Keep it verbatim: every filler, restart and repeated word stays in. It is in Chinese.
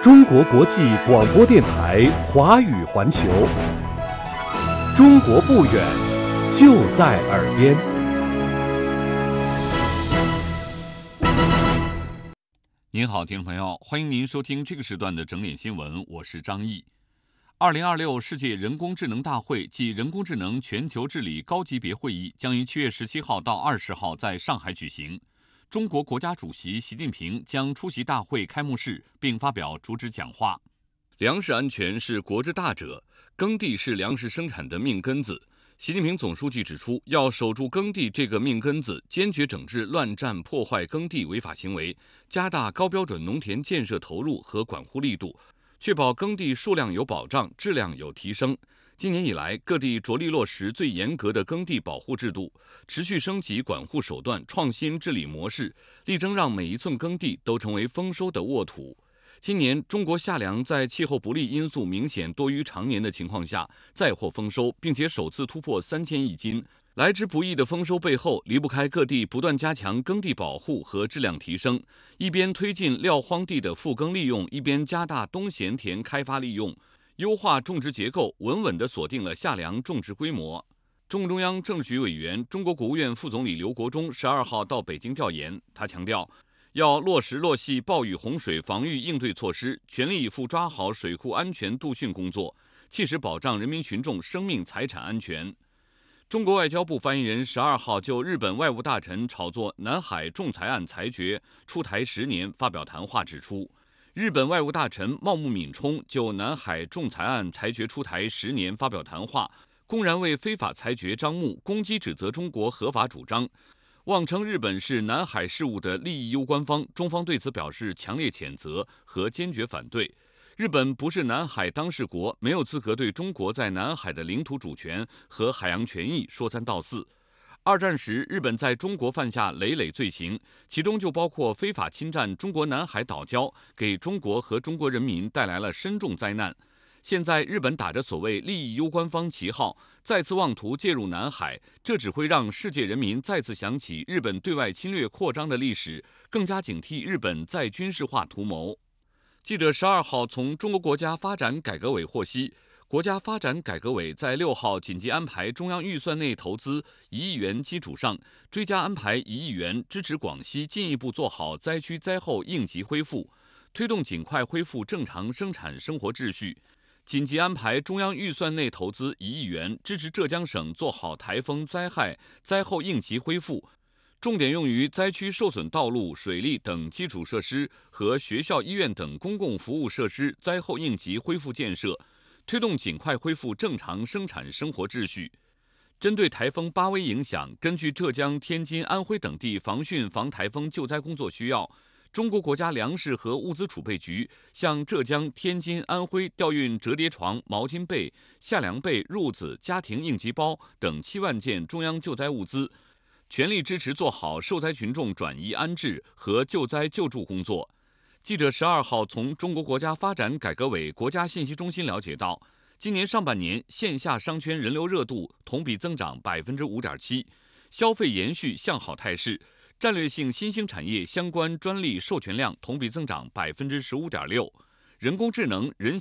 中国国际广播电台华语环球，中国不远，就在耳边。 您好，听众朋友，欢迎您收听这个时段的整点新闻，我是张毅。二零二六世界人工智能大会暨人工智能全球治理高级别会议将于七月十七号到二十号在上海举行。中国国家主席习近平将出席大会开幕式并发表主旨讲话。粮食安全是国之大者，耕地是粮食生产的命根子。习近平总书记指出，要守住耕地这个命根子，坚决整治乱占破坏耕地违法行为，加大高标准农田建设投入和管护力度，确保耕地数量有保障，质量有提升。今年以来，各地着力落实最严格的耕地保护制度，持续升级管护手段，创新治理模式，力争让每一寸耕地都成为丰收的沃土。今年，中国夏粮在气候不利因素明显多于常年的情况下，再获丰收，并且首次突破三千亿斤。来之不易的丰收背后，离不开各地不断加强耕地保护和质量提升，一边推进撂荒地的复耕利用，一边加大冬闲田开发利用，优化种植结构，稳稳地锁定了夏粮种植规模。中共中央政治局委员、中国国务院副总理刘国中十二号到北京调研，他强调，要落实落细暴雨洪水防御应对措施，全力以赴抓好水库安全度汛工作，切实保障人民群众生命财产安全。中国外交部发言人十二号就日本外务大臣炒作南海仲裁案裁决出台十年发表谈话，指出，日本外务大臣茂木敏充就南海仲裁案裁决出台十年发表谈话，公然为非法裁决张目，攻击指责中国合法主张，妄称日本是南海事务的利益攸关方，中方对此表示强烈谴责和坚决反对。日本不是南海当事国，没有资格对中国在南海的领土主权和海洋权益说三道四。二战时，日本在中国犯下累累罪行，其中就包括非法侵占中国南海岛礁，给中国和中国人民带来了深重灾难。现在日本打着所谓利益攸关方旗号，再次妄图介入南海，这只会让世界人民再次想起日本对外侵略扩张的历史，更加警惕日本再军事化图谋。记者十二号从中国国家发展改革委获悉，国家发展改革委在六号紧急安排中央预算内投资一亿元基础上，追加安排一亿元，支持广西进一步做好灾区灾后应急恢复，推动尽快恢复正常生产生活秩序。紧急安排中央预算内投资一亿元，支持浙江省做好台风灾害灾后应急恢复，重点用于灾区受损道路、水利等基础设施和学校、医院等公共服务设施灾后应急恢复建设，推动尽快恢复正常生产生活秩序。针对台风巴威影响，根据浙江、天津、安徽等地防汛防台风救灾工作需要，中国国家粮食和物资储备局向浙江、天津、安徽调运折叠床、毛巾被、夏粮被、褥子、家庭应急包等七万件中央救灾物资，全力支持做好受灾群众转移安置和救灾救助工作。记者十二号从中国国家发展改革委国家信息中心了解到，今年上半年线下商圈人流热度同比增长百分之五点七，消费延续向好态势。战略性新兴产业相关专利授权量同比增长百分之十五点六，人工智能、人